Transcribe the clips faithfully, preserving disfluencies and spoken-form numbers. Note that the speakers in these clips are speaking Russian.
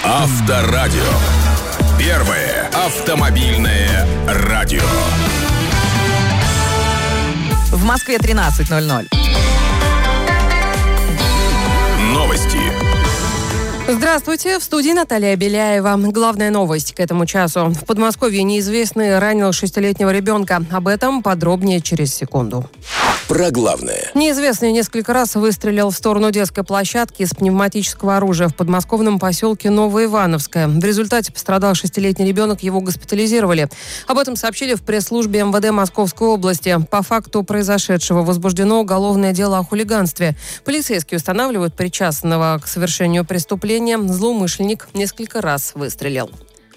Авторадио. Первое автомобильное радио. В Москве тринадцать ноль ноль. Новости. Здравствуйте, в студии Наталья Беляева. Главная новость к этому часу. В Подмосковье неизвестный ранил шестилетнего ребенка. Об этом подробнее через секунду. Про главное. Неизвестный несколько раз выстрелил в сторону детской площадки из пневматического оружия в подмосковном поселке Новоивановское. В результате пострадал шестилетний ребенок, его госпитализировали. Об этом сообщили в пресс-службе эм вэ дэ Московской области. По факту произошедшего возбуждено уголовное дело о хулиганстве. Полицейские устанавливают причастного к совершению преступления. Злоумышленник несколько раз выстрелил.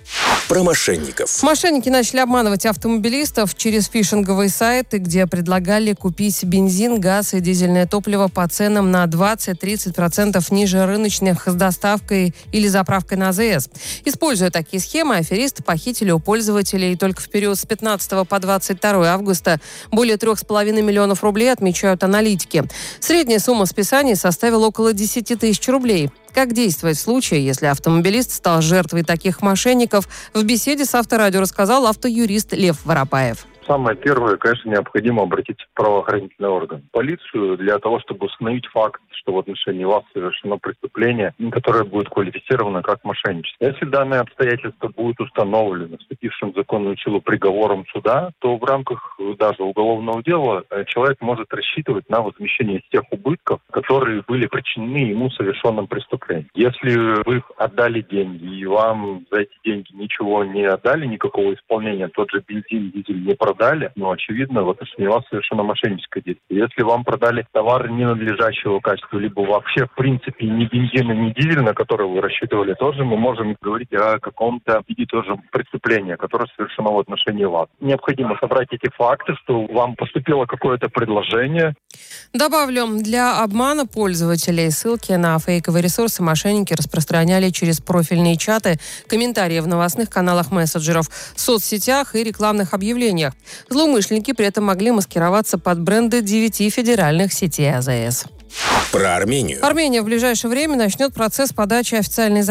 Про мошенников. Мошенники начали обманывать автомобилистов через фишинговые сайты, где предлагали купить бензин, газ и дизельное топливо по ценам на двадцать-тридцать процентов ниже рыночных с доставкой или заправкой на а зэ эс. Используя такие схемы, аферисты похитили у пользователей только в период с пятнадцатого по двадцать второе августа более трех с половиной миллионов рублей, отмечают аналитики. Средняя сумма списаний составила около десять тысяч рублей. Как действовать в случае, если автомобилист стал жертвой таких мошенников, в беседе с Авторадио рассказал автоюрист Лев Воропаев. Самое первое, конечно, необходимо обратиться в правоохранительный орган. В полицию для того, чтобы установить факт, что в отношении вас совершено преступление, которое будет квалифицировано как мошенничество. Если данное обстоятельство будет установлено вступившим в законную силу приговором суда, то в рамках даже уголовного дела человек может рассчитывать на возмещение тех убытков, которые были причинены ему совершенным преступлением. Если вы отдали деньги и вам за эти деньги ничего не отдали, никакого исполнения, тот же бензин, дизель не продали, Продали, но, очевидно, в отношении вас совершенно мошенническое действие. Если вам продали товар ненадлежащего качества, либо вообще, в принципе, ни бензина, ни дизель, на который вы рассчитывали, тоже мы можем говорить о каком-то виде тоже преступления, которое совершено в отношении вас. Необходимо собрать эти факты, что вам поступило какое-то предложение. Добавлю, для обмана пользователей ссылки на фейковые ресурсы мошенники распространяли через профильные чаты, комментарии в новостных каналах мессенджеров, в соцсетях и рекламных объявлениях. Злоумышленники при этом могли маскироваться под бренды девяти федеральных сетей а зэ эс. Про Армению. Армения в ближайшее время начнет процесс подачи официальной